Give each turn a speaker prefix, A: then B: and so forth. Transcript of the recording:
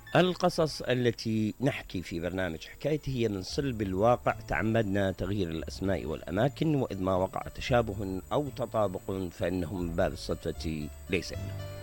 A: القصص التي نحكي في برنامج حكايتي هي من صلب الواقع، تعمدنا تغيير الأسماء والأماكن، وإذ ما وقع تشابه أو تطابق فإنه من باب الصدفة ليس إلا.